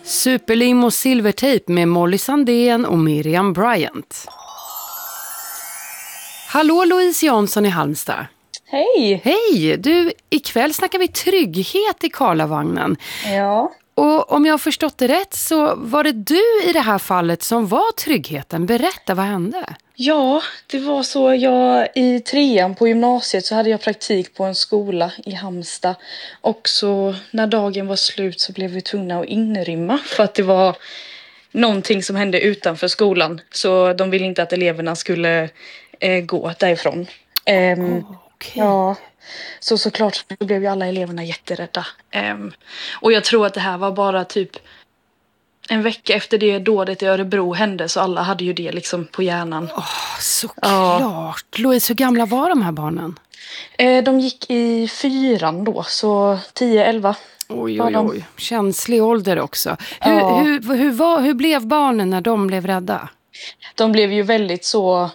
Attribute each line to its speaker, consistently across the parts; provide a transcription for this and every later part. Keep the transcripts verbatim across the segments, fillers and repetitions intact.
Speaker 1: Superlim och silvertejp med Molly Sandén och Miriam Bryant. Hallå Louise Jansson i Halmstad.
Speaker 2: Hej!
Speaker 1: Hej! Du, ikväll snackar vi trygghet i Karlavagnen.
Speaker 2: Ja.
Speaker 1: Och om jag har förstått det rätt så var det du i det här fallet som var tryggheten. Berätta, vad hände?
Speaker 2: Ja, det var så. Jag i trean på gymnasiet så hade jag praktik på en skola i Halmstad. Och så när dagen var slut så blev vi tvungna att inrymma för att det var någonting som hände utanför skolan. Så de ville inte att eleverna skulle eh, gå därifrån. Ehm,
Speaker 1: Oh, okay.
Speaker 2: Ja, så såklart så blev ju alla eleverna jätterädda. Ehm, och jag tror att det här var bara typ en vecka efter det dådet i Örebro hände, så alla hade ju det liksom på hjärnan.
Speaker 1: Oh, såklart.
Speaker 2: Ja.
Speaker 1: Louise, hur gamla var de här barnen?
Speaker 2: Eh, de gick i fyran då, så tio elva.
Speaker 1: Oj,
Speaker 2: var
Speaker 1: oj,
Speaker 2: de.
Speaker 1: oj. Känslig ålder också. Hur,
Speaker 2: Ja.
Speaker 1: hur, hur, var, hur blev barnen när de blev rädda?
Speaker 2: De blev ju väldigt så,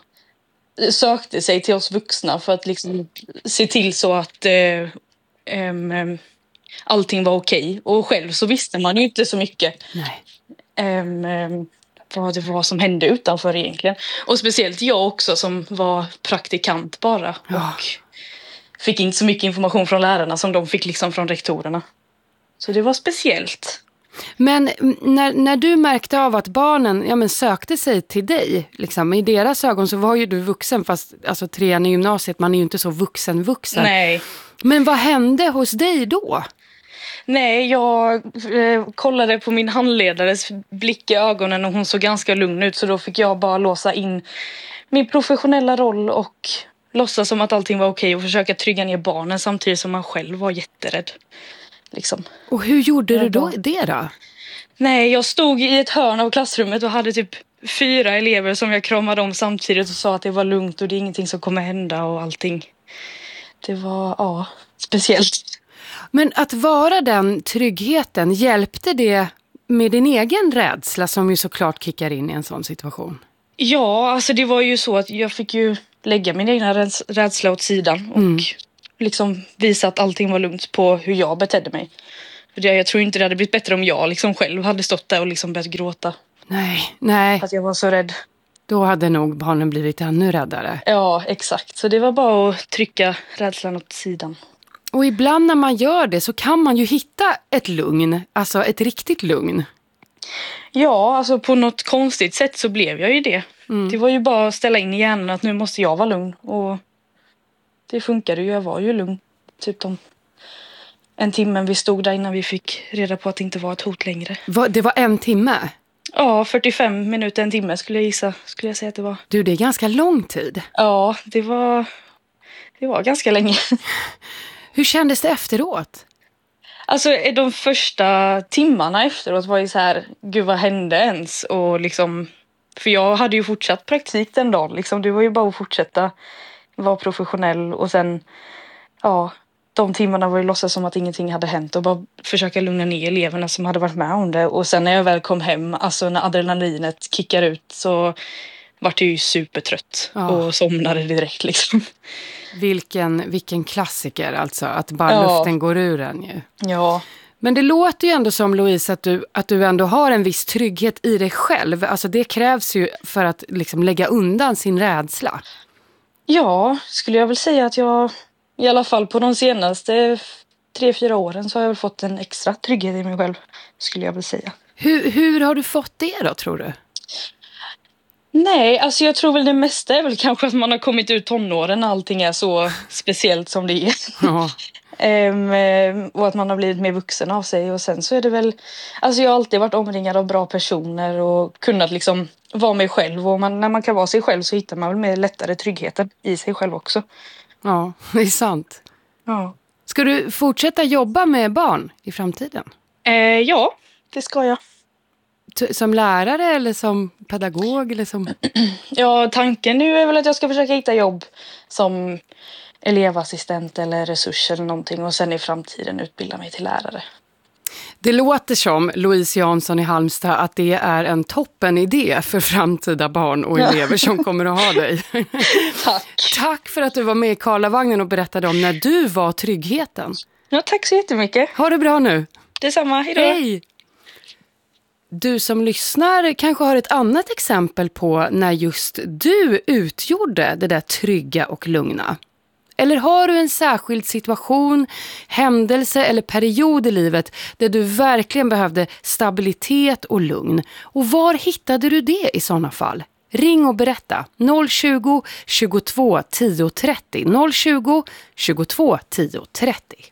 Speaker 2: sökte sig till oss vuxna för att liksom se till så att eh, em, em, allting var okej. Och själv så visste man ju inte så mycket.
Speaker 1: Nej.
Speaker 2: em, em, vad det var som hände utanför egentligen. Och speciellt jag också som var praktikant bara.
Speaker 1: Ja.
Speaker 2: Och fick inte så mycket information från lärarna som de fick liksom från rektorerna. Så det var speciellt.
Speaker 1: Men när, när du märkte av att barnen ja, men sökte sig till dig, liksom, i deras ögon så var ju du vuxen, fast alltså, trean i gymnasiet, man är ju inte så vuxen vuxen.
Speaker 2: Nej.
Speaker 1: Men vad hände hos dig då?
Speaker 2: Nej, jag eh, kollade på min handledares blick i ögonen och hon såg ganska lugn ut, så då fick jag bara låsa in min professionella roll och låtsas som att allting var okej och försöka trygga ner barnen samtidigt som man själv var jätterädd. Liksom.
Speaker 1: Och hur gjorde du då det då?
Speaker 2: Nej, jag stod i ett hörn av klassrummet och hade typ fyra elever som jag kramade om samtidigt och sa att det var lugnt och det är ingenting som kommer hända och allting. Det var, ja, speciellt.
Speaker 1: Men att vara den tryggheten, hjälpte det med din egen rädsla som ju såklart kickar in i en sån situation?
Speaker 2: Ja, alltså det var ju så att jag fick ju lägga min egna räds- rädsla åt sidan och
Speaker 1: Mm.
Speaker 2: liksom visa att allting var lugnt på hur jag betedde mig. För det, jag tror inte det hade blivit bättre om jag liksom själv hade stått där och liksom börjat gråta.
Speaker 1: Nej, nej.
Speaker 2: Att jag var så rädd.
Speaker 1: Då hade nog barnen blivit ännu räddare.
Speaker 2: Ja, exakt. Så det var bara att trycka rädslan åt sidan.
Speaker 1: Och ibland när man gör det så kan man ju hitta ett lugn, alltså ett riktigt lugn.
Speaker 2: Ja, alltså på något konstigt sätt så blev jag ju det.
Speaker 1: Mm.
Speaker 2: Det var ju bara att ställa in i hjärnan att nu måste jag vara lugn. Och det funkade ju, jag var ju lugn. Typ de en timme vi stod där innan vi fick reda på att det inte var ett hot längre.
Speaker 1: Va, det var en timme?
Speaker 2: Ja, fyrtiofem minuter, en timme skulle jag gissa. Skulle jag säga att det var.
Speaker 1: Du, det är ganska lång tid.
Speaker 2: Ja, det var, det var ganska länge.
Speaker 1: Hur kändes det efteråt?
Speaker 2: Alltså de första timmarna efteråt var ju så här, gud vad hände ens? Och liksom, för jag hade ju fortsatt praktik den dagen. Liksom, det var ju bara att fortsätta vara professionell. Och sen, ja, de timmarna var ju låtsas som att ingenting hade hänt. Och bara försöka lugna ner eleverna som hade varit med om det. Och sen när jag väl kom hem, alltså när adrenalinet kickar ut så var jag ju supertrött.
Speaker 1: Ja.
Speaker 2: Och somnade direkt liksom.
Speaker 1: Vilken, vilken klassiker alltså, att bara
Speaker 2: Ja.
Speaker 1: luften går ur en ju.
Speaker 2: Ja.
Speaker 1: Men det låter ju ändå som, Louise, att du, att du ändå har en viss trygghet i dig själv. Alltså det krävs ju för att liksom lägga undan sin rädsla.
Speaker 2: Ja, skulle jag väl säga att jag i alla fall på de senaste tre, fyra åren så har jag väl fått en extra trygghet i mig själv, skulle jag väl säga.
Speaker 1: Hur, hur har du fått det då, tror du?
Speaker 2: Nej, alltså jag tror väl det mesta är väl kanske att man har kommit ut tonåren när allting är så speciellt som det är.
Speaker 1: Ja.
Speaker 2: Ehm, och att man har blivit mer vuxen av sig. Och sen så är det väl, alltså jag har alltid varit omringad av bra personer och kunnat liksom vara mig själv. Och man, när man kan vara sig själv så hittar man väl mer lättare tryggheten i sig själv också.
Speaker 1: Ja, det är sant.
Speaker 2: Ja,
Speaker 1: Ska du fortsätta jobba med barn i framtiden?
Speaker 2: ehm, ja det ska jag.
Speaker 1: T- Som lärare eller som pedagog? Eller som...
Speaker 2: Ja, tanken nu är väl att jag ska försöka hitta jobb som elevassistent eller resurs eller någonting. Och sen i framtiden utbilda mig till lärare.
Speaker 1: Det låter som, Louise Jansson i Halmstad, att det är en toppen idé för framtida barn och elever som kommer att ha dig.
Speaker 2: Tack.
Speaker 1: Tack för att du var med i Karlavagnen och berättade om när du var tryggheten.
Speaker 2: Ja, tack så jättemycket.
Speaker 1: Ha det bra nu.
Speaker 2: Detsamma, hejdå.
Speaker 1: Hej! Du som lyssnar kanske har ett annat exempel på när just du utgjorde det där trygga och lugna. Eller har du en särskild situation, händelse eller period i livet där du verkligen behövde stabilitet och lugn? Och var hittade du det i sådana fall? Ring och berätta noll tjugo, tjugotvå, tio trettio. noll tjugo, tjugotvå, tio trettio.